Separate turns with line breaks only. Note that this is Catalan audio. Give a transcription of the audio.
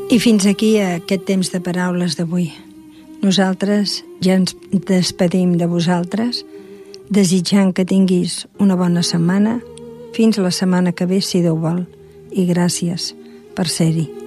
I fins aquí aquest temps de paraules d'avui. Nosaltres ja ens despedim de vosaltres, desitjant que tinguis una bona setmana, fins la setmana que ve, si Déu vol. I gràcies per ser-hi.